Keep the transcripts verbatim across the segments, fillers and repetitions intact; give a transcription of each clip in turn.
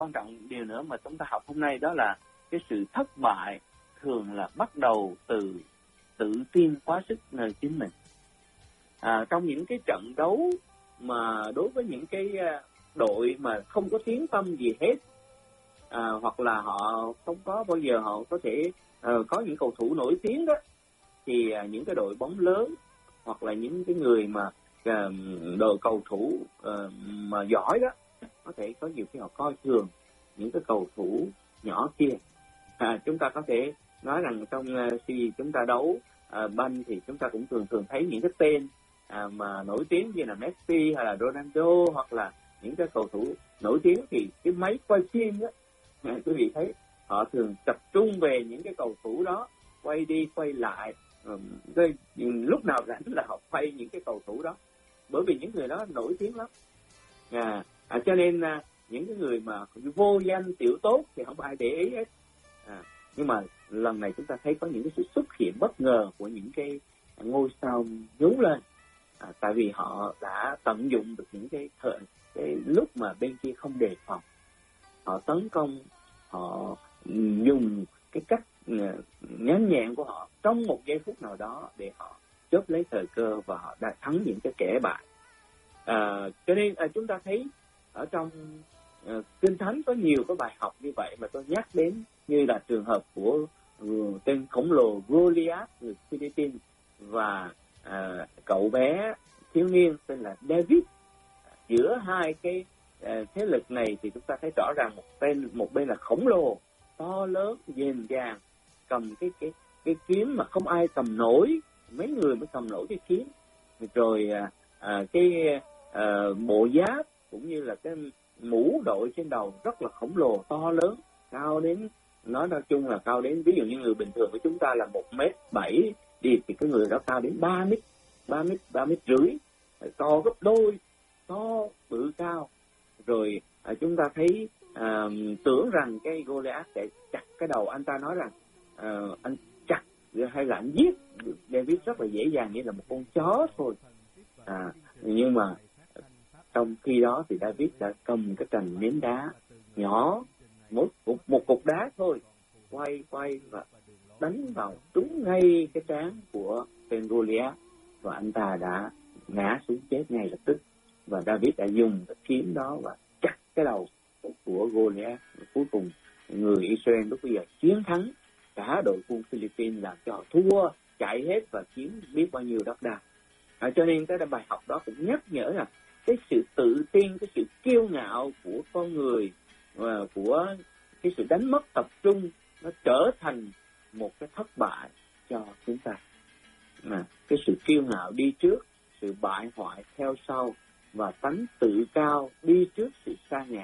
quan trọng điều nữa mà chúng ta học hôm nay đó là cái sự thất bại thường là bắt đầu từ tự tin quá sức nơi chính mình. À, trong những cái trận đấu mà đối với những cái đội mà không có tiếng tăm gì hết, à, hoặc là họ không có bao giờ họ có thể uh, có những cầu thủ nổi tiếng đó, thì uh, những cái đội bóng lớn hoặc là những cái người mà uh, đội cầu thủ uh, mà giỏi đó, có thể có nhiều khi họ coi thường những cái cầu thủ nhỏ kia. À, chúng ta có thể nói rằng trong uh, khi chúng ta đấu uh, banh thì chúng ta cũng thường thường thấy những cái tên à, mà nổi tiếng như là Messi hay là Ronaldo, hoặc là những cái cầu thủ nổi tiếng, thì cái máy quay phim đó, à, quý vị thấy họ thường tập trung về những cái cầu thủ đó, quay đi quay lại, um, rồi, lúc nào rảnh là họ quay những cái cầu thủ đó, bởi vì những người đó nổi tiếng lắm. À, à, cho nên à, những cái người mà vô danh tiểu tốt thì không ai để ý hết. À, nhưng mà lần này chúng ta thấy có những cái sự xuất hiện bất ngờ của những cái ngôi sao nhú lên, à, tại vì họ đã tận dụng được những cái thời cái lúc mà bên kia không đề phòng, họ tấn công, họ dùng cái cách nhanh nhẹn của họ trong một giây phút nào đó để họ chớp lấy thời cơ và họ đã thắng những cái kẻ bại. À, cho nên à, chúng ta thấy ở trong à, Kinh Thánh có nhiều cái bài học như vậy mà tôi nhắc đến, như là trường hợp của uh, tên khổng lồ Goliath người Philippines và à, cậu bé thiếu niên tên là David. Giữa hai cái uh, thế lực này thì chúng ta thấy rõ ràng một bên một bên là khổng lồ to lớn dền dàng, cầm cái cái cái kiếm mà không ai cầm nổi, mấy người mới cầm nổi cái kiếm, rồi uh, uh, cái uh, bộ giáp cũng như là cái mũ đội trên đầu rất là khổng lồ to lớn, cao đến, nói nói chung là cao đến, ví dụ như người bình thường của chúng ta là một mét bảy đi, thì cái người đó cao đến ba mét, ba mét, ba mét rưỡi, to gấp đôi, to bự cao. Rồi à, chúng ta thấy à, tưởng rằng cái Goliath sẽ chặt cái đầu anh ta, nói rằng à, anh chặt hay là anh giết được David rất là dễ dàng như là một con chó thôi. À, nhưng mà trong khi đó thì David đã cầm cái cành nến đá nhỏ, một, một, một cục đá thôi, quay quay và đánh vào trúng ngay cái trán của tên Goliath, và anh ta đã ngã xuống chết ngay lập tức. Và David đã dùng cái kiếm đó và chặt cái đầu của Goliath. Cuối cùng người Israel lúc bây giờ chiến thắng cả đội quân Philippines, làm cho họ thua chạy hết và chiếm biết bao nhiêu đất đai. À, cho nên cái bài học đó cũng nhắc nhở là cái sự tự tin, cái sự kiêu ngạo của con người và của cái sự đánh mất tập trung, nó trở thành một cái thất bại cho chúng ta. Mà cái sự kiêu ngạo đi trước, sự bại hoại theo sau, và tánh tự cao đi trước sự sa ngã.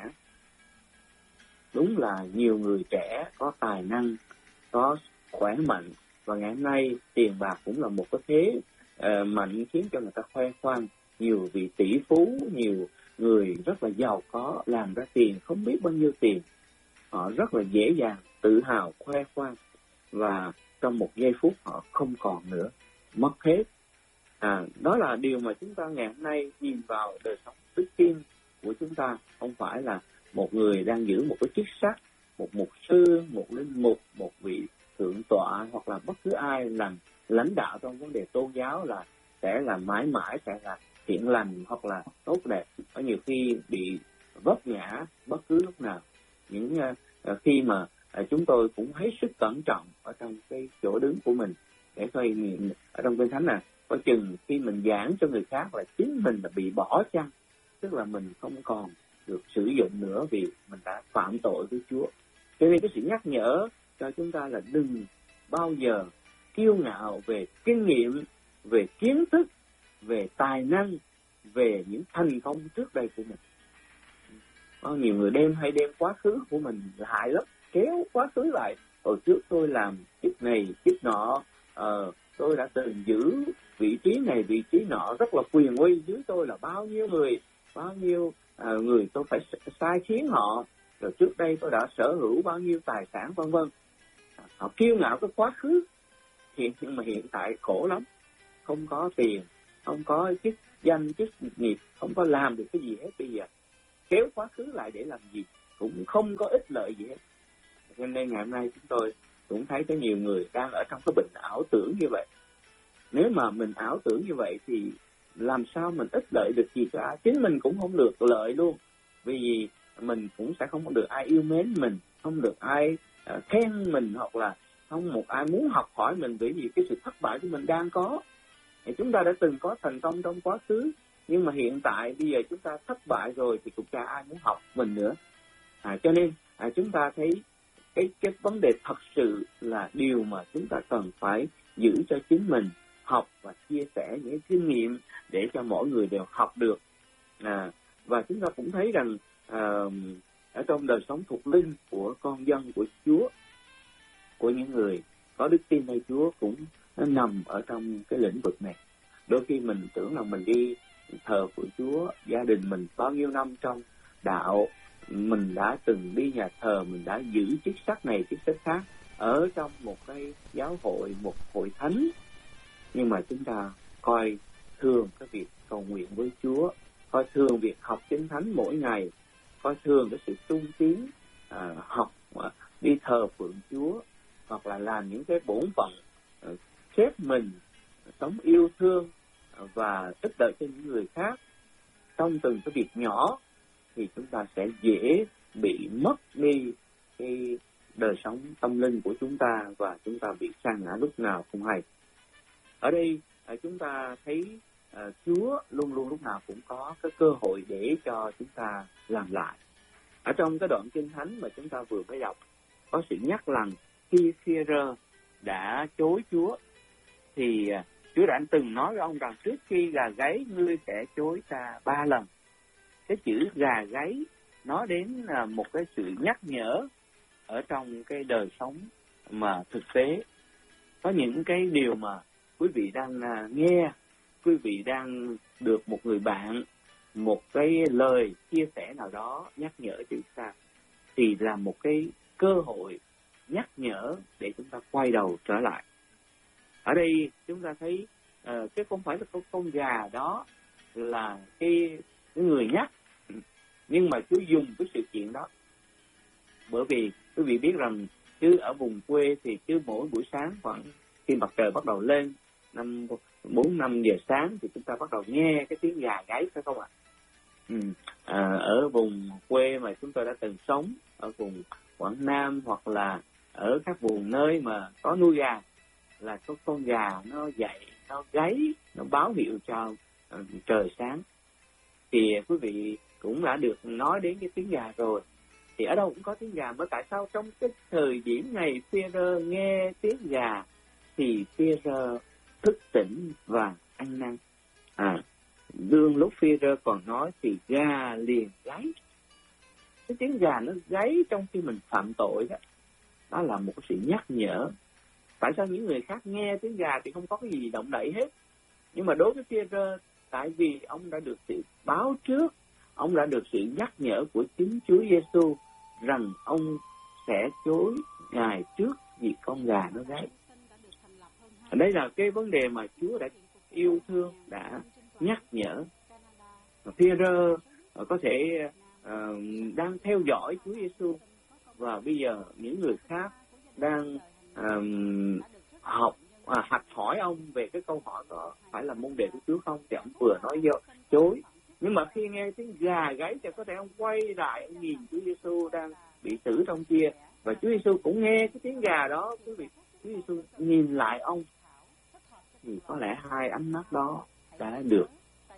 Đúng là nhiều người trẻ có tài năng, có khỏe mạnh, và ngày hôm nay tiền bạc cũng là một cái thế uh, mạnh khiến cho người ta khoe khoang. Nhiều vị tỷ phú, nhiều người rất là giàu có, làm ra tiền không biết bao nhiêu tiền, họ rất là dễ dàng tự hào khoe khoang, và trong một giây phút họ không còn nữa, mất hết. À, đó là điều mà chúng ta ngày hôm nay nhìn vào đời sống đức tin của chúng ta. Không phải là một người đang giữ một cái chức sắc, một mục sư, một linh mục, một vị thượng tọa, hoặc là bất cứ ai làm lãnh đạo trong vấn đề tôn giáo là sẽ là mãi mãi sẽ là thiện lành hoặc là tốt đẹp. Có nhiều khi bị vấp ngã bất cứ lúc nào. Những uh, khi mà uh, chúng tôi cũng hết sức cẩn trọng ở trong cái chỗ đứng của mình, để coi ở trong Kinh Thánh này có chừng khi mình giảng cho người khác là chính mình là bị bỏ chăng, tức là mình không còn được sử dụng nữa vì mình đã phạm tội với Chúa. Cho nên cái sự nhắc nhở cho chúng ta là đừng bao giờ kiêu ngạo về kinh nghiệm, về kiến thức, về tài năng, về những thành công trước đây của mình. Có nhiều người đem hay đem quá khứ của mình lại lắm, kéo quá khứ lại. Hồi trước tôi làm chức này, chức nọ, uh, tôi đã từng giữ vị trí này, vị trí nọ, rất là quyền uy, dưới tôi là bao nhiêu người, bao nhiêu uh, người tôi phải sai khiến họ, rồi trước đây tôi đã sở hữu bao nhiêu tài sản, vân vân. Họ kiêu ngạo cái quá khứ, hiện nhưng mà hiện tại khổ lắm, không có tiền, không có chức danh, chức nghiệp, không có làm được cái gì hết. Bây giờ kéo quá khứ lại để làm gì? cũng không có ích lợi gì hết. Cho nên ngày hôm nay chúng tôi cũng thấy có nhiều người đang ở trong cái bệnh ảo tưởng như vậy. Nếu mà mình ảo tưởng như vậy thì làm sao mình ích lợi được gì cả, chính mình cũng không được lợi luôn, vì mình cũng sẽ không được ai yêu mến mình, không được ai uh, khen mình, hoặc là không một ai muốn học hỏi mình, bởi vì cái sự thất bại của mình đang có. Thì chúng ta đã từng có thành công trong quá khứ, nhưng mà hiện tại bây giờ chúng ta thất bại rồi thì cũng chả ai muốn học mình nữa. À, cho nên à, chúng ta thấy cái cái vấn đề thật sự là điều mà chúng ta cần phải giữ cho chính mình, học và chia sẻ những kinh nghiệm để cho mỗi người đều học được. À, và chúng ta cũng thấy rằng à, ở trong đời sống thuộc linh của con dân của Chúa, của những người có đức tin nơi Chúa cũng nó nằm ở trong cái lĩnh vực này. Đôi khi mình tưởng là mình đi thờ của Chúa, gia đình mình bao nhiêu năm trong đạo, mình đã từng đi nhà thờ, mình đã giữ chức sắc này chức sắc khác ở trong một cái giáo hội, một hội thánh, nhưng mà chúng ta coi thường cái việc cầu nguyện với Chúa, coi thường việc học Kinh Thánh mỗi ngày, coi thường cái sự trung tín, à, học à, đi thờ phượng Chúa, hoặc là làm những cái bổn phận à, xếp mình sống yêu thương và ích lợi cho những người khác trong từng cái việc nhỏ, thì chúng ta sẽ dễ bị mất đi cái đời sống tâm linh của chúng ta, và chúng ta bị sa ngã lúc nào không hay. Ở đây chúng ta thấy uh, Chúa luôn luôn lúc nào cũng có cái cơ hội để cho chúng ta làm lại. Ở trong cái đoạn Kinh Thánh mà chúng ta vừa mới đọc, có sự nhắc rằng khi Phi-e-rơ đã chối Chúa, thì uh, Chúa đã từng nói với ông rằng trước khi gà gáy ngươi sẽ chối ta ba lần. Cái chữ gà gáy nó đến uh, một cái sự nhắc nhở ở trong cái đời sống mà thực tế. Có những cái điều mà quý vị đang uh, nghe, quý vị đang được một người bạn, một cái lời chia sẻ nào đó nhắc nhở chúng ta, thì là một cái cơ hội nhắc nhở để chúng ta quay đầu trở lại. Ở đây chúng ta thấy uh, cái không phải là con, con gà đó là cái, cái người nhắc, nhưng mà Chúa dùng cái sự chuyện đó. Bởi vì quý vị biết rằng chứ ở vùng quê thì cứ mỗi buổi sáng khoảng khi mặt trời bắt đầu lên năm bốn năm giờ sáng thì chúng ta bắt đầu nghe cái tiếng gà gáy, phải không ạ? Ừ. À, ở vùng quê mà chúng tôi đã từng sống, ở vùng Quảng Nam hoặc là ở các vùng nơi mà có nuôi gà, là có con gà nó dậy, nó gáy, nó báo hiệu cho uh, trời sáng. Thì quý vị cũng đã được nói đến cái tiếng gà rồi. Thì ở đâu cũng có tiếng gà, mới tại sao trong cái thời điểm này Phi-e-rơ nghe tiếng gà thì Phi-e-rơ thức tỉnh và ăn năn. À, đương lúc Phi-e-rơ còn nói thì gà liền gáy. Cái tiếng gà nó gáy trong khi mình phạm tội đó, đó là một sự nhắc nhở. Tại sao những người khác nghe tiếng gà thì không có cái gì động đậy hết, nhưng mà đối với Phi-e-rơ, tại vì ông đã được sự báo trước, ông đã được sự nhắc nhở của chính Chúa Giêsu rằng ông sẽ chối Ngài trước vì con gà nó gáy. Đây là cái vấn đề mà Chúa đã yêu thương, đã nhắc nhở. Phi-e-rơ có thể uh, đang theo dõi Chúa Giêsu, và bây giờ những người khác đang um, học à, học hỏi ông về cái câu hỏi có phải là môn đệ của Chúa không, thì ông vừa nói do chối. Nhưng mà khi nghe tiếng gà gáy thì có thể ông quay lại, ông nhìn Chúa Giêsu đang bị xử trong kia, và Chúa Giêsu cũng nghe cái tiếng gà đó. Quý vị, Chúa Giêsu nhìn lại ông, thì có lẽ hai ánh mắt đó đã được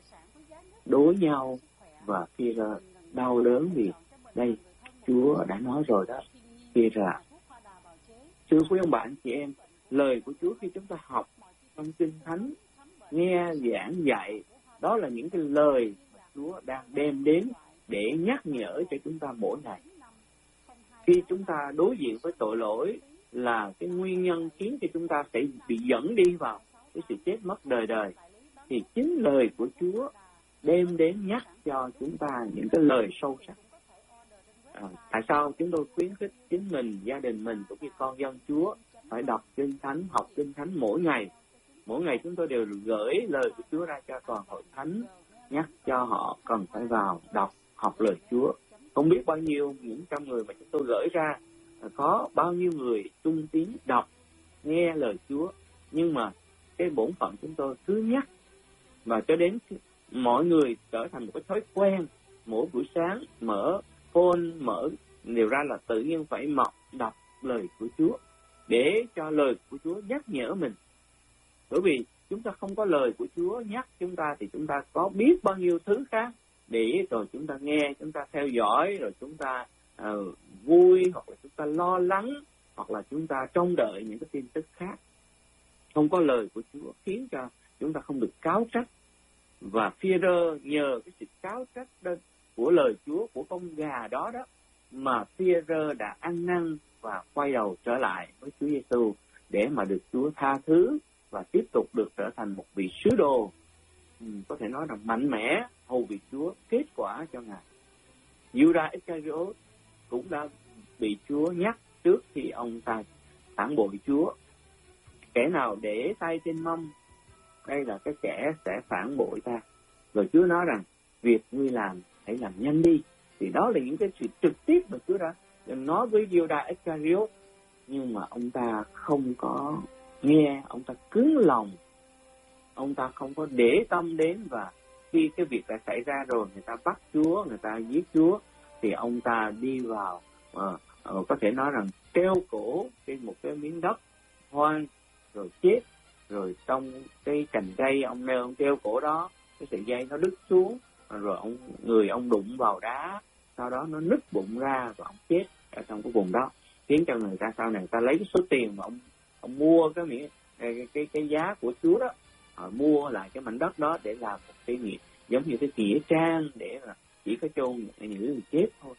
đối nhau, và Phi-e-rơ đau đớn vì đây Chúa đã nói rồi đó. Phi-e-rơ, thưa quý ông bạn chị em, lời của Chúa khi chúng ta học trong Kinh Thánh, nghe giảng dạy, đó là những cái lời mà Chúa đang đem đến để nhắc nhở cho chúng ta mỗi ngày. Khi chúng ta đối diện với tội lỗi là cái nguyên nhân khiến cho chúng ta sẽ bị dẫn đi vào cái sự chết mất đời đời, thì chính lời của Chúa đem đến nhắc cho chúng ta những cái lời sâu sắc. À, tại sao chúng tôi khuyến khích chính mình, gia đình mình cũng như con dân Chúa phải đọc Kinh Thánh, học Kinh Thánh mỗi ngày. Mỗi ngày chúng tôi đều gửi lời của Chúa ra cho toàn hội thánh, nhắc cho họ cần phải vào đọc, học lời Chúa. Không biết bao nhiêu những trăm người mà chúng tôi gửi ra, có bao nhiêu người trung tín đọc, nghe lời Chúa, nhưng mà cái bổn phận chúng tôi cứ nhắc, và cho đến mọi người trở thành một cái thói quen, mỗi buổi sáng mở phone, mở đều ra là tự nhiên phải mọc đọc lời của Chúa, để cho lời của Chúa nhắc nhở mình. Bởi vì chúng ta không có lời của Chúa nhắc chúng ta thì chúng ta có biết bao nhiêu thứ khác, để rồi chúng ta nghe, chúng ta theo dõi, rồi chúng ta uh, vui, hoặc là chúng ta lo lắng, hoặc là chúng ta trông đợi những cái tin tức khác. Không có lời của Chúa khiến cho chúng ta không được cáo trách. Và Phi-e-rơ nhờ cái sự cáo trách đó, của lời Chúa, của con gà đó đó, mà Phi-e-rơ đã ăn năn và quay đầu trở lại với Chúa Giêsu để mà được Chúa tha thứ và tiếp tục được trở thành một vị sứ đồ, ừ, có thể nói là mạnh mẽ hầu việc Chúa, kết quả cho Ngài. Judas Iscariot cũng đã bị Chúa nhắc trước khi ông ta phản bội Chúa. Kẻ nào để tay trên mâm, đây là cái kẻ sẽ phản bội ta. Rồi Chúa nói rằng việc ngươi làm hãy làm nhanh đi. Thì đó là những cái sự trực tiếp mà Chúa đã nói với Judas Iscariot, nhưng mà ông ta không có nghe, ông ta cứng lòng, ông ta không có để tâm đến. Và khi cái việc đã xảy ra rồi, người ta bắt Chúa, người ta giết Chúa, thì ông ta đi vào uh, uh, có thể nói rằng treo cổ trên một cái miếng đất hoang rồi chết. Rồi trong cái cành cây ông nêu ông treo cổ đó, cái sợi dây nó đứt xuống, rồi ông người ông đụng vào đá, sau đó nó nứt bụng ra và ông chết ở trong cái vùng đó, khiến cho người ta sau này người ta lấy cái số tiền mà ông ông mua cái miếng cái cái cái giá của Chúa đó, họ mua lại cái mảnh đất đó để làm một cái nghĩa giống như cái nghĩa trang để mà chỉ có chôn những người chết thôi.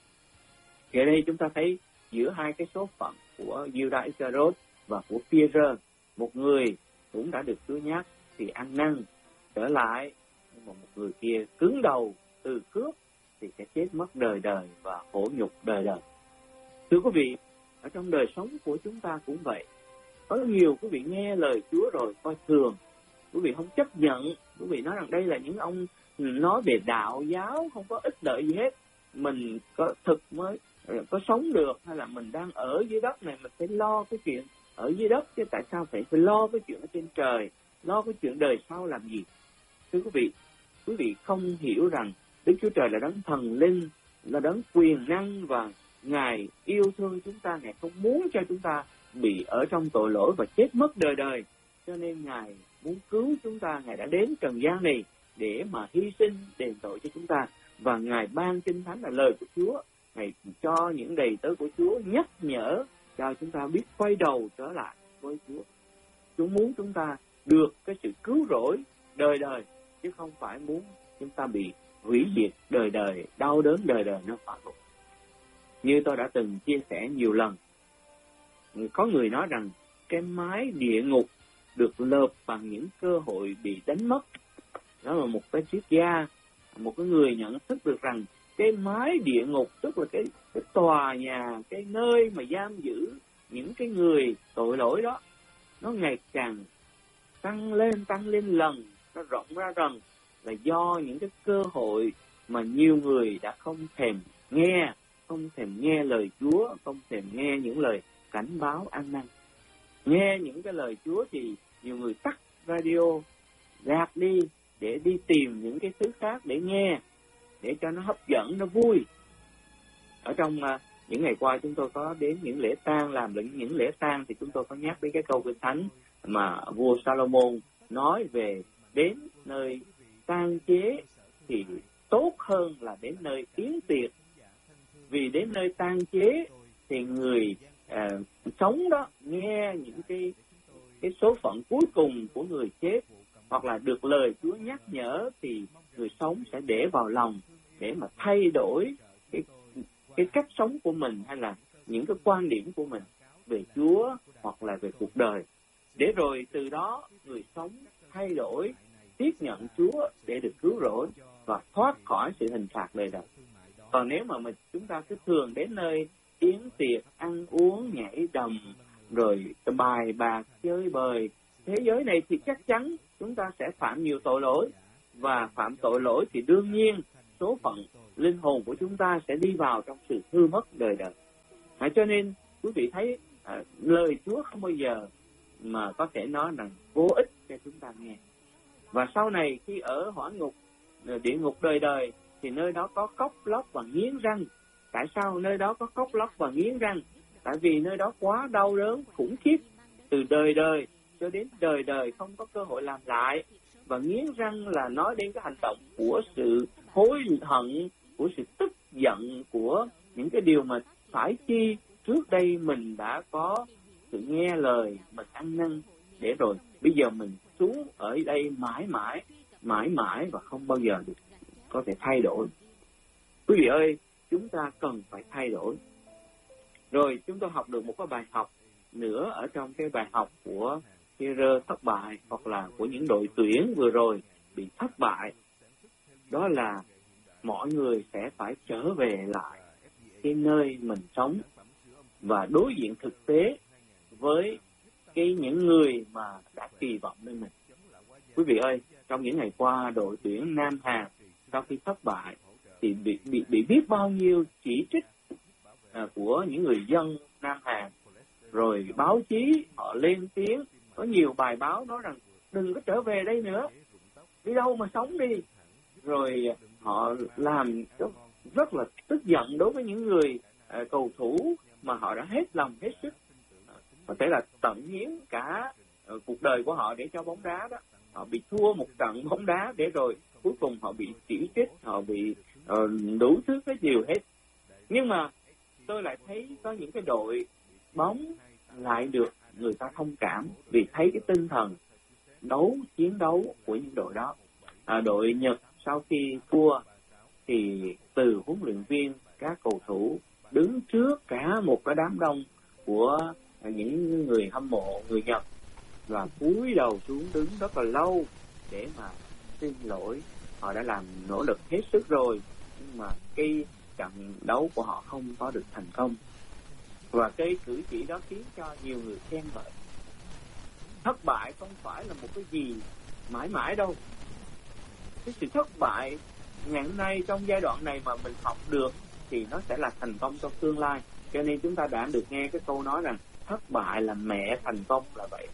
Thì ở đây chúng ta thấy giữa hai cái số phận của Judas Iscariot và của Phi-e-rơ, một người cũng đã được Chúa nhắc thì ăn năn trở lại, nhưng mà một người kia cứng đầu từ cướp thì sẽ chết mất đời đời và khổ nhục đời đời. Thưa quý vị, ở trong đời sống của chúng ta cũng vậy. Có nhiều quý vị nghe lời Chúa rồi coi thường, quý vị không chấp nhận, quý vị nói rằng đây là những ông nói về đạo giáo không có ích lợi gì hết, mình có thực mới có sống được, hay là mình đang ở dưới đất này mình phải lo cái chuyện ở dưới đất, chứ tại sao phải phải lo cái chuyện ở trên trời, lo cái chuyện đời sau làm gì? Thưa quý vị, quý vị không hiểu rằng Đức Chúa Trời là đấng thần linh, là đấng quyền năng, và Ngài yêu thương chúng ta, Ngài không muốn cho chúng ta bị ở trong tội lỗi và chết mất đời đời. Cho nên Ngài muốn cứu chúng ta, Ngài đã đến trần gian này để mà hy sinh đền tội cho chúng ta. Và Ngài ban Kinh Thánh là lời của Chúa, Ngài cho những đầy tớ của Chúa nhắc nhở cho chúng ta biết quay đầu trở lại với Chúa. Chúa muốn chúng ta được cái sự cứu rỗi đời đời, chứ không phải muốn chúng ta bị hủy diệt đời đời, đau đớn đời đời nó phạt ngục. Như tôi đã từng chia sẻ nhiều lần, có người nói rằng cái mái địa ngục được lợp bằng những cơ hội bị đánh mất. Đó là một cái triết gia, một cái người nhận thức được rằng cái mái địa ngục tức là cái, cái tòa nhà, cái nơi mà giam giữ những cái người tội lỗi đó, nó ngày càng tăng lên, tăng lên lần, nó rộng ra rằng là do những cái cơ hội mà nhiều người đã không thèm nghe, không thèm nghe lời Chúa, không thèm nghe những lời cảnh báo ăn năn. Nghe những cái lời Chúa thì nhiều người tắt radio, gạt đi để đi tìm những cái thứ khác để nghe, để cho nó hấp dẫn, nó vui. Ở trong uh, những ngày qua chúng tôi có đến những lễ tang, làm những lễ tang thì chúng tôi có nhắc đến cái câu Kinh Thánh mà vua Salomon nói về đến nơi tang chế thì tốt hơn là đến nơi yến tiệc. Vì đến nơi tang chế thì người uh, sống đó nghe những cái cái số phận cuối cùng của người chết, hoặc là được lời Chúa nhắc nhở, thì người sống sẽ để vào lòng để mà thay đổi cái cái cách sống của mình, hay là những cái quan điểm của mình về Chúa hoặc là về cuộc đời, để rồi từ đó người sống thay đổi, tiếp nhận Chúa để được cứu rỗi và thoát khỏi sự hình phạt đời đời. Còn nếu mà mình chúng ta cứ thường đến nơi yến tiệc, ăn uống, nhảy đầm, rồi bài bạc, chơi bời thế giới này, thì chắc chắn chúng ta sẽ phạm nhiều tội lỗi. Và phạm tội lỗi thì đương nhiên số phận linh hồn của chúng ta sẽ đi vào trong sự hư mất đời đời. À, cho nên quý vị thấy à, lời Chúa không bao giờ mà có thể nói rằng vô ích cho chúng ta nghe. Và sau này khi ở hỏa ngục, địa ngục đời đời, thì nơi đó có khóc lóc và nghiến răng. Tại sao nơi đó có khóc lóc và nghiến răng? Tại vì nơi đó quá đau đớn khủng khiếp, từ đời đời cho đến đời đời không có cơ hội làm lại. Và nghiến răng là nói đến cái hành động của sự hối hận, của sự tức giận, của những cái điều mà phải chi trước đây mình đã có sự nghe lời, mình ăn năn, để rồi bây giờ mình xuống ở đây mãi mãi, mãi mãi và không bao giờ được có thể thay đổi. Quý vị ơi, chúng ta cần phải thay đổi. Rồi chúng tôi học được một cái bài học nữa ở trong cái bài học của Führer thất bại, hoặc là của những đội tuyển vừa rồi bị thất bại. Đó là mọi người sẽ phải trở về lại cái nơi mình sống và đối diện thực tế với cái những người mà đã kỳ vọng lên mình. Quý vị ơi, trong những ngày qua, đội tuyển Nam Hàn sau khi thất bại thì bị bị bị biết bao nhiêu chỉ trích à, của những người dân Nam Hàn. Rồi báo chí họ lên tiếng, có nhiều bài báo nói rằng đừng có trở về đây nữa, đi đâu mà sống đi. Rồi họ làm rất là tức giận đối với những người uh, cầu thủ mà họ đã hết lòng hết sức, có thể là tận hiến cả uh, cuộc đời của họ để cho bóng đá đó. Họ bị thua một trận bóng đá để rồi cuối cùng họ bị chỉ trích, họ bị uh, đủ thứ cái điều hết. Nhưng mà tôi lại thấy có những cái đội bóng lại được người ta thông cảm vì thấy cái tinh thần đấu chiến đấu của những đội đó. À, đội Nhật sau khi thua thì từ huấn luyện viên, các cầu thủ đứng trước cả một cái đám đông của những người hâm mộ người Nhật và cúi đầu xuống đứng rất là lâu để mà xin lỗi. Họ đã làm nỗ lực hết sức rồi, nhưng mà cái trận đấu của họ không có được thành công. Và cái cử chỉ đó khiến cho nhiều người khen ngợi. Thất bại không phải là một cái gì mãi mãi đâu. Cái sự thất bại ngày hôm nay trong giai đoạn này mà mình học được thì nó sẽ là thành công trong tương lai. Cho nên chúng ta đã được nghe cái câu nói rằng thất bại là mẹ thành công là vậy.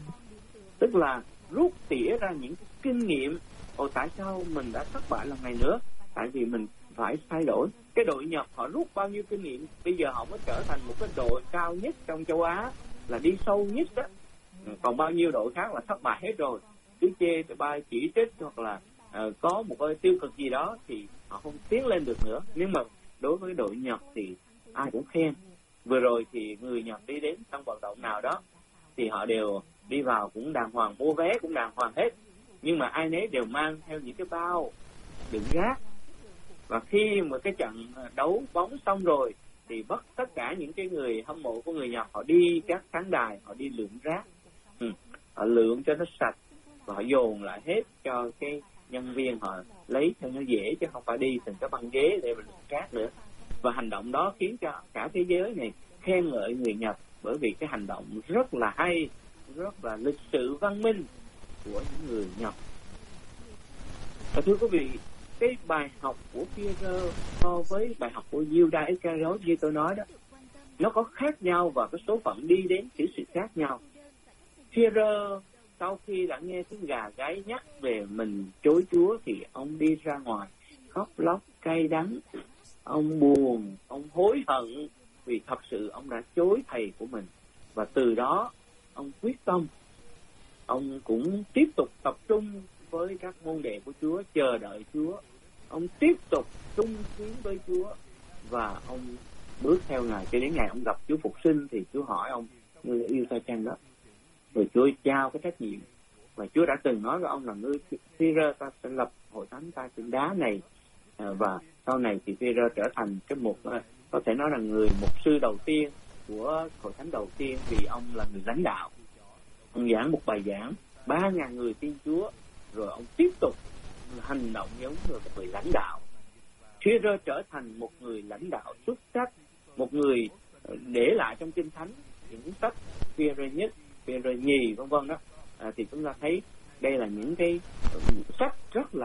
Tức là rút tỉa ra những cái kinh nghiệm. Ồ, tại sao mình đã thất bại lần này nữa? Tại vì mình phải thay đổi. Cái đội Nhật họ rút bao nhiêu kinh nghiệm, bây giờ họ mới trở thành một cái đội cao nhất trong châu Á, là đi sâu nhất đó. Còn bao nhiêu đội khác là thất bại hết rồi, cứ chê bài chỉ trích hoặc là uh, có một cái tiêu cực gì đó thì họ không tiến lên được nữa. Nhưng mà đối với đội Nhật thì ai cũng khen. Vừa rồi thì người Nhật đi đến trong vận động nào đó thì họ đều đi vào cũng đàng hoàng, mua vé cũng đàng hoàng hết, nhưng mà ai nấy đều mang theo những cái bao đựng rác. Và khi mà cái trận đấu bóng xong rồi thì bắt tất cả những cái người hâm mộ của người Nhật họ đi các khán đài, họ đi lượm rác, ừ. họ lượm cho nó sạch và họ dồn lại hết cho cái nhân viên họ lấy cho nó dễ, chứ không phải đi từng cái băng ghế để mà lượm rác nữa. Và hành động đó khiến cho cả thế giới này khen ngợi người Nhật, bởi vì cái hành động rất là hay, rất là lịch sự văn minh của những người Nhật. Và thưa quý vị, cái bài học của Führer so với bài học của Judas Iscariot như tôi nói đó, nó có khác nhau và cái số phận đi đến cái sự khác nhau. Führer sau khi đã nghe tiếng gà gáy nhắc về mình chối Chúa thì ông đi ra ngoài khóc lóc cay đắng, ông buồn, ông hối hận vì thật sự ông đã chối thầy của mình. Và từ đó ông quyết tâm, ông cũng tiếp tục tập trung với các môn đệ của Chúa, chờ đợi Chúa. Ông tiếp tục trung tín với Chúa và ông bước theo Ngài cho đến ngày ông gặp Chúa phục sinh. Thì Chúa hỏi ông, ngươi yêu ta chăng đó? Rồi Chúa trao cái trách nhiệm. Và Chúa đã từng nói với ông là ngươi Führer, ta sẽ lập hội thánh ta trên đá này. À, và sau này thì Führer trở thành cái một có thể nói là người mục sư đầu tiên của hội thánh đầu tiên, vì ông là người lãnh đạo. Ông giảng một bài giảng ba ngàn người tin Chúa, rồi ông tiếp tục hành động giống như một người lãnh đạo. Führer trở thành một người lãnh đạo xuất sắc, một người để lại trong Kinh Thánh những sách Führer nhất, Führer nhì vân vân đó. À, thì chúng ta thấy đây là những cái sách rất là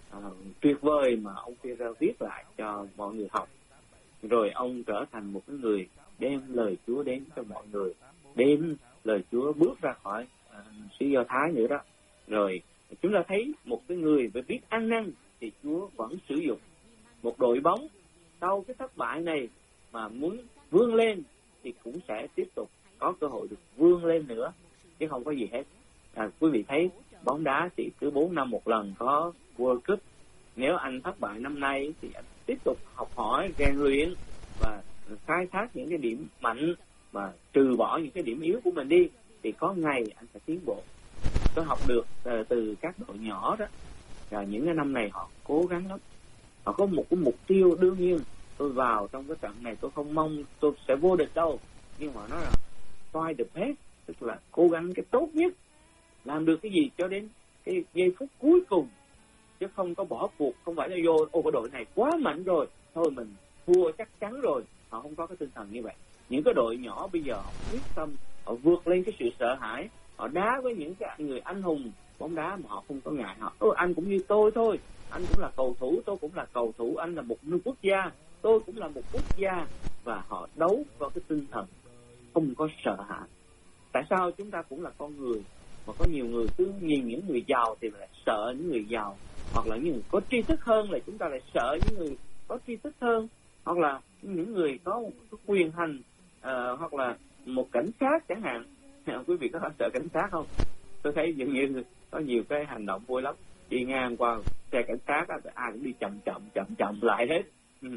uh, tuyệt vời mà ông Führer viết lại cho mọi người học. Rồi ông trở thành một cái người đem lời Chúa đến cho mọi người, đem lời Chúa bước ra khỏi uh, xứ Do Thái nữa đó. Rồi chúng ta thấy một cái người phải biết ăn năn thì Chúa vẫn sử dụng. Một đội bóng sau cái thất bại này mà muốn vươn lên thì cũng sẽ tiếp tục có cơ hội được vươn lên nữa, chứ không có gì hết. À, quý vị thấy bóng đá thì cứ bốn năm một lần có World Cup. Nếu anh thất bại năm nay thì anh tiếp tục học hỏi, rèn luyện và khai thác những cái điểm mạnh và trừ bỏ những cái điểm yếu của mình đi, thì có ngày anh sẽ tiến bộ. Tôi học được uh, từ các đội nhỏ đó, và những cái năm này họ cố gắng lắm. Họ có một cái mục tiêu. Đương nhiên tôi vào trong cái trận này tôi không mong tôi sẽ vô địch đâu, nhưng mà nó là try the best, tức là cố gắng cái tốt nhất, làm được cái gì cho đến cái giây phút cuối cùng, chứ không có bỏ cuộc. Không phải là vô ô cái đội này quá mạnh rồi thôi mình thua chắc chắn rồi. Họ không có cái tinh thần như vậy. Những cái đội nhỏ bây giờ họ quyết tâm, họ vượt lên cái sự sợ hãi, họ đá với những cái người anh hùng bóng đá mà họ không có ngại. Họ ôi anh cũng như tôi thôi, anh cũng là cầu thủ, tôi cũng là cầu thủ, anh là một quốc gia, tôi cũng là một quốc gia. Và họ đấu vào cái tinh thần không có sợ hãi. Tại sao chúng ta cũng là con người, mà có nhiều người cứ nhìn những người giàu thì lại sợ những người giàu, hoặc là những người có tri thức hơn là chúng ta lại sợ những người có tri thức hơn, hoặc là những người có một cái quyền hành, uh, hoặc là một cảnh sát chẳng hạn. Quý vị có sợ cảnh sát không? Tôi thấy dường như có nhiều cái hành động vui lắm. Đi ngang qua xe cảnh sát ai cũng đi chậm chậm chậm chậm lại hết. Ừ.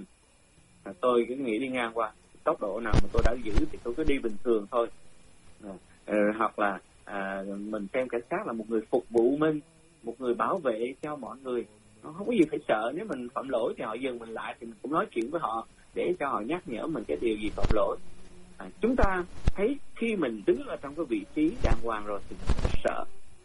À, tôi cứ nghĩ đi ngang qua tốc độ nào mà tôi đã giữ thì tôi cứ đi bình thường thôi. À, à, hoặc là à, mình xem cảnh sát là một người phục vụ mình, một người bảo vệ cho mọi người. Nó không có gì phải sợ. Nếu mình phạm lỗi thì họ dừng mình lại thì mình cũng nói chuyện với họ để cho họ nhắc nhở mình cái điều gì phạm lỗi. À, chúng ta thấy khi mình đứng ở trong cái vị trí đàng hoàng rồi thì mình phải sợ.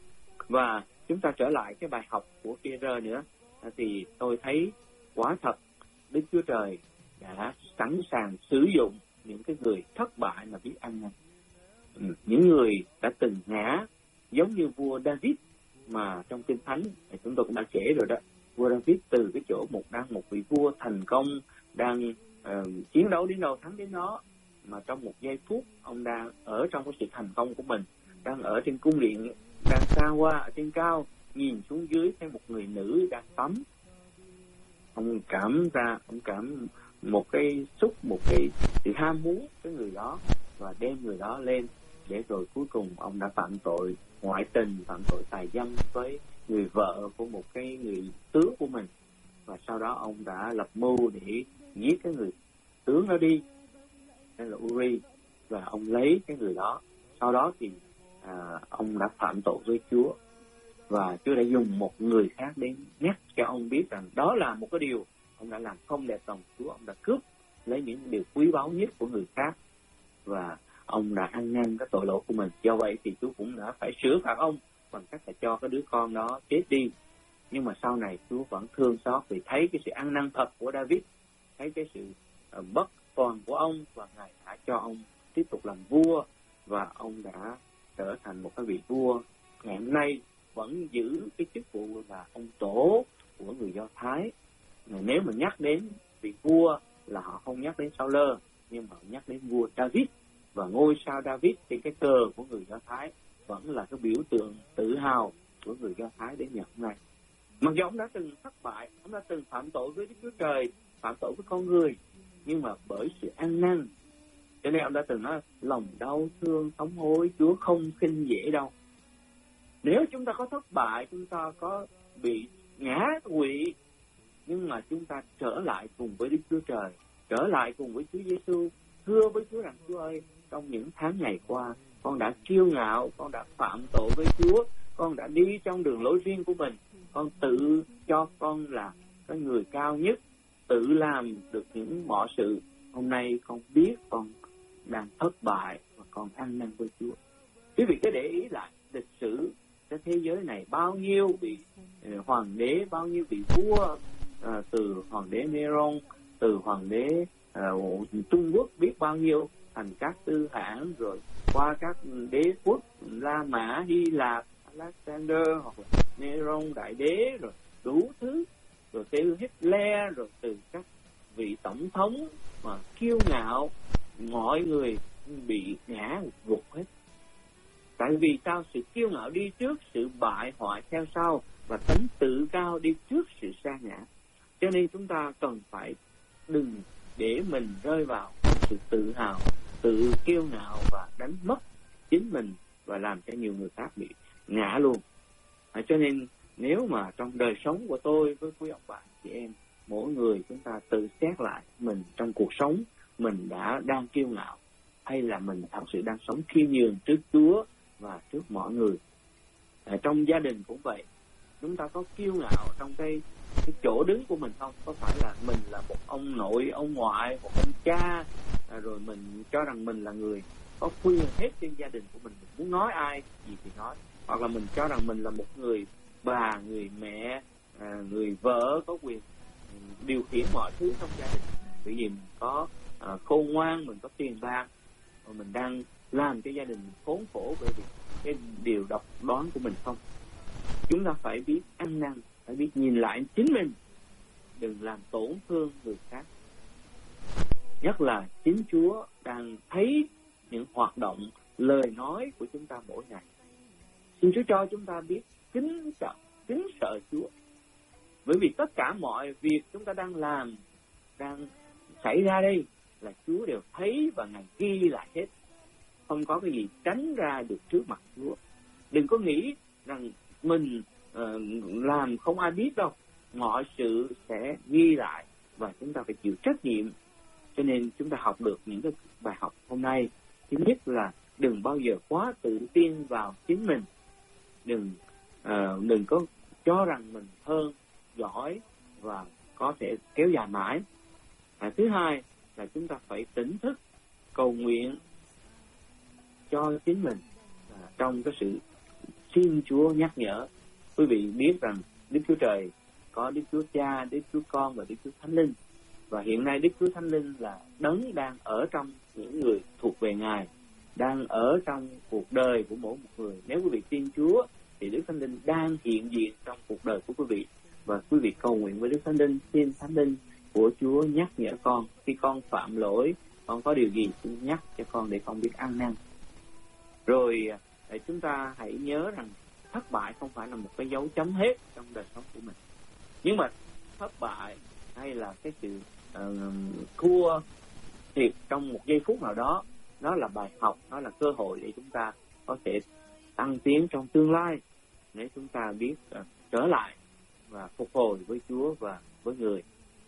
Và chúng ta trở lại cái bài học của Führer nữa, à, thì tôi thấy quả thật Đức Chúa Trời đã sẵn sàng sử dụng những cái người thất bại mà biết ăn năn. Ừ, những người đã từng ngã, giống như vua David mà trong Kinh Thánh thì chúng tôi cũng đã kể rồi đó. Vua David từ cái chỗ một đang một vị vua thành công, đang uh, chiến đấu đến đâu thắng đến đó, mà trong một giây phút ông đang ở trong cái sự thành công của mình, đang ở trên cung điện, đang xa hoa ở trên cao, nhìn xuống dưới thấy một người nữ đang tắm. Ông cảm ra, ông cảm một cái xúc, một cái sự ham muốn cái người đó và đem người đó lên, để rồi cuối cùng ông đã phạm tội ngoại tình, phạm tội tà dâm với người vợ của một cái người tướng của mình. Và sau đó ông đã lập mưu để giết cái người tướng đó đi, đây là Uri, và ông lấy cái người đó. Sau đó thì à, ông đã phạm tội với Chúa, và Chúa đã dùng một người khác đến nhắc cho ông biết rằng đó là một cái điều ông đã làm không đẹp lòng Chúa. Ông đã cướp lấy những điều quý báu nhất của người khác, và ông đã ăn năn cái tội lỗi của mình. Do vậy thì Chúa cũng đã phải sửa phạt ông bằng cách là cho cái đứa con đó chết đi. Nhưng mà sau này Chúa vẫn thương xót vì thấy cái sự ăn năn thật của David, thấy cái sự uh, bất toàn của ông, và Ngài đã cho ông tiếp tục làm vua, và ông đã trở thành một cái vị vua. Ngày hôm nay vẫn giữ cái chức vụ là ông tổ của người Do Thái. Nếu mình nhắc đến vị vua là họ không nhắc đến Saul, nhưng mà nhắc đến vua David, và ngôi sao David trên cái cờ của người Do Thái vẫn là cái biểu tượng tự hào của người Do Thái đến ngày hôm nay. Mặc dù ông đã từng thất bại, ông đã từng phạm tội với Đức Chúa Trời, phạm tội với con người, nhưng mà bởi sự ăn năn, cho nên ông đã từng nói lòng đau thương thống hối Chúa không khinh dễ đâu. Nếu chúng ta có thất bại, chúng ta có bị ngã quỵ, nhưng mà chúng ta trở lại cùng với Đức Chúa Trời, trở lại cùng với Chúa Giêsu, thưa với Chúa rằng Chúa ơi, trong những tháng ngày qua con đã kiêu ngạo, con đã phạm tội với Chúa, con đã đi trong đường lối riêng của mình, con tự cho con là cái người cao nhất, tự làm được những mọi sự. Hôm nay con biết con đang thất bại và con ăn năn với Chúa. Quý vị cứ để ý lại lịch sử cái thế giới này, bao nhiêu vị hoàng đế, bao nhiêu vị vua, à, từ hoàng đế Neron, từ hoàng đế à, Trung Quốc biết bao nhiêu, thành các tư hãng, rồi qua các đế quốc La Mã, Hy Lạp, Alexander, hoặc là Neron đại đế, rồi đủ thứ, rồi từ Hitler, rồi từ các vị tổng thống mà kiêu ngạo, mọi người bị ngã gục hết. Tại vì sao? Sự kiêu ngạo đi trước, sự bại hoại theo sau, và tánh tự cao đi trước sự sa ngã. Cho nên chúng ta cần phải đừng để mình rơi vào sự tự hào, tự kiêu ngạo và đánh mất chính mình và làm cho nhiều người khác bị ngã luôn. À, cho nên nếu mà trong đời sống của tôi với quý ông bạn chị em, mỗi người chúng ta tự xét lại mình trong cuộc sống, mình đã đang kiêu ngạo hay là mình thật sự đang sống khiêm nhường trước Chúa và trước mọi người. À, trong gia đình cũng vậy, chúng ta có kiêu ngạo trong cái, cái chỗ đứng của mình không? Có phải là mình là một ông nội, ông ngoại, một ông cha, à, rồi mình cho rằng mình là người có quyền hết trên gia đình của mình, mình muốn nói ai gì thì nói, hoặc là mình cho rằng mình là một người bà, người mẹ, à, người vợ có quyền điều khiển mọi thứ trong gia đình, bởi vì mình có à, khôn ngoan, mình có tiền bạc, và mình đang làm cho gia đình khốn khổ bởi vì cái điều độc đoán của mình không? Chúng ta phải biết ăn năn, phải biết nhìn lại chính mình, đừng làm tổn thương người khác. Nhất là chính Chúa đang thấy những hoạt động, lời nói của chúng ta mỗi ngày. Xin Chúa cho chúng ta biết kính trọng, kính sợ Chúa. Bởi vì tất cả mọi việc chúng ta đang làm, đang xảy ra đây là Chúa đều thấy và Ngài ghi lại hết. Không có cái gì tránh ra được trước mặt Chúa. Đừng có nghĩ rằng mình uh, làm không ai biết đâu. Mọi sự sẽ ghi lại và chúng ta phải chịu trách nhiệm. Cho nên chúng ta học được những cái bài học hôm nay. Thứ nhất là đừng bao giờ quá tự tin vào chính mình. Đừng uh, đừng có cho rằng mình hơn, giỏi và có thể kéo dài mãi. À, thứ hai là chúng ta phải tỉnh thức cầu nguyện cho chính mình à, trong cái sự xin Chúa nhắc nhở. Quý vị biết rằng Đức Chúa Trời có Đức Chúa Cha, Đức Chúa Con và Đức Chúa Thánh Linh, và hiện nay Đức Chúa Thánh Linh là đấng đang ở trong những người thuộc về Ngài, đang ở trong cuộc đời của mỗi một người. Nếu quý vị tin Chúa thì Đức Thánh Linh đang hiện diện trong cuộc đời của quý vị, và quý vị cầu nguyện với Đức Thánh Linh, xin Thánh Linh của Chúa nhắc nhở con khi con phạm lỗi, con có điều gì xin nhắc cho con để con biết ăn năn. Rồi để chúng ta hãy nhớ rằng thất bại không phải là một cái dấu chấm hết trong đời sống của mình, nhưng mà thất bại hay là cái sự uh, thua thiệt trong một giây phút nào đó, nó là bài học, nó là cơ hội để chúng ta có thể tăng tiến trong tương lai, nếu chúng ta biết uh, trở lại và phục hồi với Chúa và với người.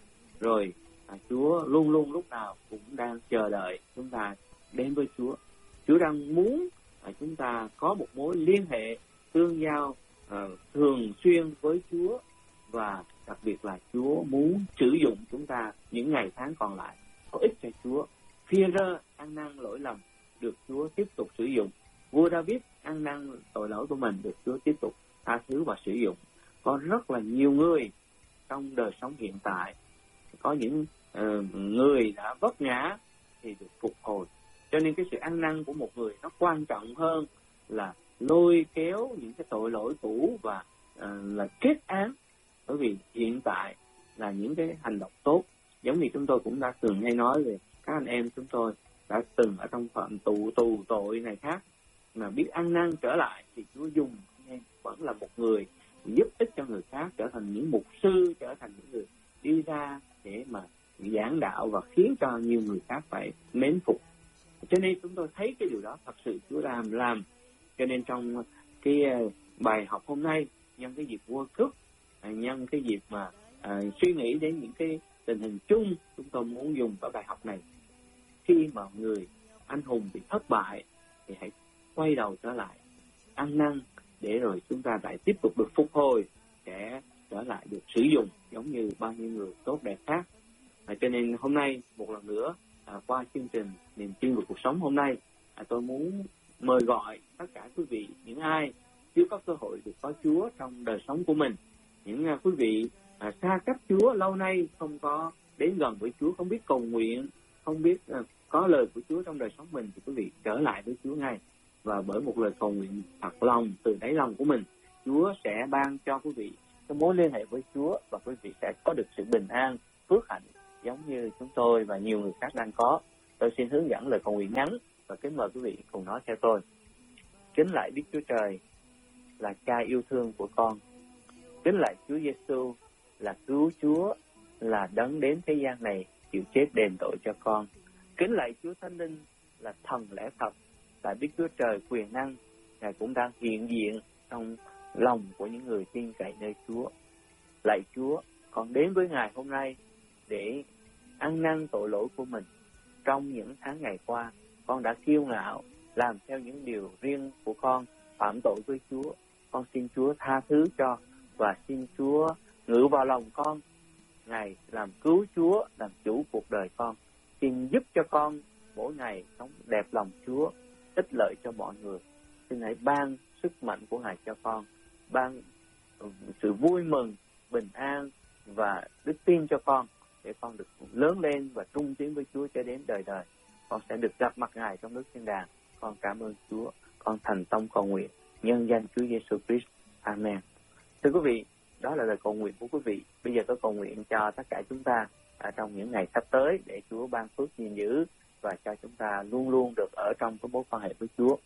Rồi à, Chúa luôn luôn lúc nào cũng đang chờ đợi chúng ta đến với Chúa. Chúa đang muốn à, chúng ta có một mối liên hệ tương giao à, thường xuyên với Chúa, và đặc biệt là Chúa muốn sử dụng chúng ta những ngày tháng còn lại có ích cho Chúa. Phi-e-rơ ăn năn lỗi lầm được Chúa tiếp tục sử dụng. Vua David ăn năn tội lỗi của mình được Chúa tiếp tục tha thứ và sử dụng. Có rất là nhiều người trong đời sống hiện tại, có những uh, người đã vấp ngã thì được phục hồi. Cho nên cái sự ăn năn của một người nó quan trọng hơn là lôi kéo những cái tội lỗi cũ và uh, là kết án. Bởi vì hiện tại là những cái hành động tốt, giống như chúng tôi cũng đã từng hay nói về các anh em chúng tôi đã từng ở trong phạm tù tù tội này khác, mà biết ăn năn trở lại thì Chúa dùng anh em vẫn là một người giúp ích cho người khác, trở thành những mục sư, trở thành những người đi ra để mà giảng đạo và khiến cho nhiều người khác phải mến phục. Cho nên chúng tôi thấy cái điều đó thật sự Chúa làm làm. Cho nên trong cái bài học hôm nay, nhân cái dịp World Cup, nhân cái dịp mà à, suy nghĩ đến những cái tình hình chung, chúng tôi muốn dùng cái bài học này. Khi mà người anh hùng bị thất bại thì hãy quay đầu trở lại ăn năn, để rồi chúng ta lại tiếp tục được phục hồi, sẽ trở lại được sử dụng giống như bao nhiêu người tốt đẹp khác. À, cho nên hôm nay một lần nữa à, qua chương trình niềm tin của cuộc sống hôm nay, à, tôi muốn mời gọi tất cả quý vị, những ai chưa có cơ hội được có Chúa trong đời sống của mình, những à, quý vị à, xa cách Chúa lâu nay, không có đến gần với Chúa, không biết cầu nguyện, không biết à, có lời của Chúa trong đời sống mình, thì quý vị trở lại với Chúa ngay. Và bởi một lời cầu nguyện thật lòng từ đáy lòng của mình, Chúa sẽ ban cho quý vị cái mối liên hệ với Chúa, và quý vị sẽ có được sự bình an, phước hạnh giống như chúng tôi và nhiều người khác đang có. Tôi xin hướng dẫn lời cầu nguyện ngắn và kính mời quý vị cùng nói theo tôi. Kính lạy Đức Chúa Trời là Cha yêu thương của con. Kính lạy Chúa Giêsu là cứu Chúa, là đấng đến thế gian này chịu chết đền tội cho con. Kính lạy Chúa Thánh Linh là thần lẽ thật, là Đức Chúa Trời quyền năng, Ngài cũng đang hiện diện trong lòng của những người tin cậy nơi Chúa. Lạy Chúa, con đến với Ngài hôm nay để ăn năn tội lỗi của mình. Trong những tháng ngày qua, con đã kiêu ngạo, làm theo những điều riêng của con, phạm tội với Chúa. Con xin Chúa tha thứ cho, và xin Chúa ngự vào lòng con. Ngài làm cứu Chúa, làm chủ cuộc đời con. Xin giúp cho con mỗi ngày sống đẹp lòng Chúa, ích lợi cho mọi người. Xin hãy ban sức mạnh của Ngài cho con, ban sự vui mừng, bình an và đức tin cho con, để con được lớn lên và trung tín với Chúa cho đến đời đời. Con sẽ được gặp mặt Ngài trong nước thiên đàng. Con cảm ơn Chúa. Con thành tâm cầu nguyện nhân danh Chúa Giêsu Christ. Amen. Thưa quý vị, đó là lời cầu nguyện của quý vị. Bây giờ tôi cầu nguyện cho tất cả chúng ta à, trong những ngày sắp tới, để Chúa ban phước gìn giữ và cho chúng ta luôn luôn được ở trong cái mối quan hệ với Chúa.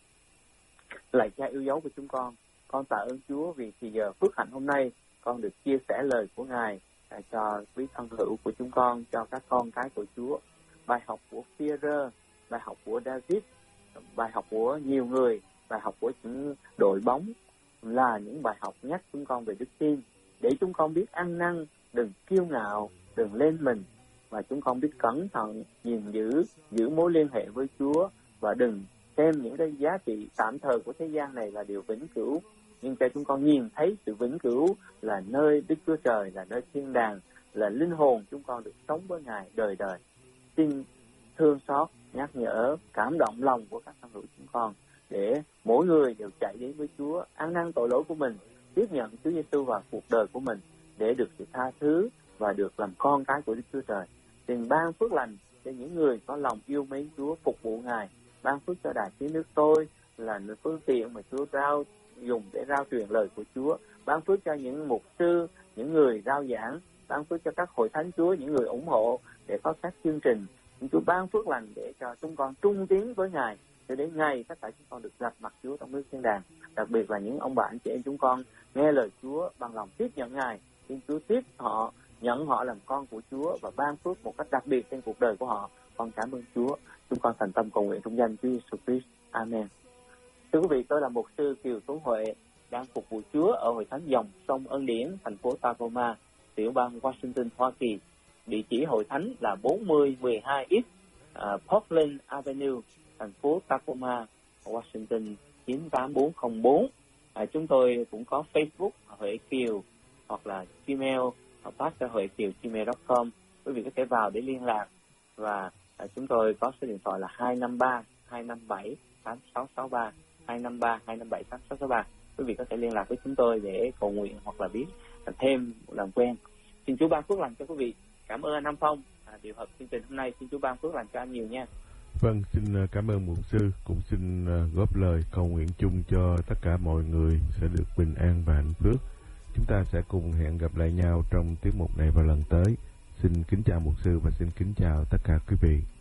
Lạy Cha yêu dấu của chúng con, con tạ ơn Chúa vì thì giờ phước hạnh hôm nay con được chia sẻ lời của Ngài à, cho quý thân hữu của chúng con, cho các con cái của Chúa. Bài học của Phi-e-rơ, bài học của David, bài học của nhiều người, bài học của những đội bóng là những bài học nhắc chúng con về đức tin, để chúng con biết ăn năn, đừng kiêu ngạo, đừng lên mình, và chúng con biết cẩn thận, gìn giữ, giữ mối liên hệ với Chúa, và đừng xem những cái giá trị tạm thời của thế gian này là điều vĩnh cửu, nhưng cho chúng con nhìn thấy sự vĩnh cửu là nơi Đức Chúa Trời, là nơi thiên đàng, là linh hồn chúng con được sống với Ngài đời đời. Xin thương xót, nhắc nhở, cảm động lòng của các thân hữu chúng con, để mỗi người đều chạy đến với Chúa, ăn năn tội lỗi của mình, tiếp nhận Chúa Giêsu vào cuộc đời của mình, để được sự tha thứ và được làm con cái của Đức Chúa Trời. Xin ban phước lành cho những người có lòng yêu mến Chúa, phục vụ Ngài. Ban phước cho Đài Tiếng Nước Tôi là phương tiện mà Chúa rao dùng để rao truyền lời của Chúa. Ban phước cho những mục sư, những người rao giảng. Ban phước cho các hội thánh Chúa, những người ủng hộ để có các chương trình. Chúa ban phước lành để cho chúng con trung tín với Ngài, cho đến ngày tất cả chúng con được gặp mặt Chúa trong nước thiên đàng. Đặc biệt là những ông bà anh chị em chúng con nghe lời Chúa bằng lòng tiếp nhận Ngài, xin Chúa tiếp họ, nhận họ làm con của Chúa và ban phước một cách đặc biệt trên cuộc đời của họ. Con cảm ơn Chúa. Chúng con thành tâm cầu nguyện trong danh Chúa Giêsu Christ. Amen. Thưa quý vị, tôi là mục sư Kiều Tuấn Huệ, đang phục vụ Chúa ở hội thánh dòng sông Ân Điển, thành phố Tacoma, tiểu bang Washington, Hoa Kỳ. Địa chỉ hội thánh là bốn mươi mười hai East uh, Portland Avenue, thành phố Tacoma, Washington chín tám bốn không bốn. À, chúng tôi cũng có Facebook Huệ Kiều, hoặc là Gmail pastor huệ kiều gmail chấm com. Quý vị có thể vào để liên lạc, và à, chúng tôi có số điện thoại là hai năm ba hai năm bảy tám sáu sáu ba, hai năm ba hai năm bảy tám sáu sáu ba. Quý vị có thể liên lạc với chúng tôi để cầu nguyện hoặc là biết thêm làm quen. Xin Chúa ban phước lành cho quý vị. Cảm ơn anh Nam Phong à, điều hợp chương trình hôm nay. Xin Chúa ban phước lành cho anh nhiều nha. Vâng, xin cảm ơn mục sư, cũng xin góp lời cầu nguyện chung cho tất cả mọi người sẽ được bình an và hạnh phúc. Chúng ta sẽ cùng hẹn gặp lại nhau trong tiết mục này vào lần tới. Xin kính chào mục sư và xin kính chào tất cả quý vị.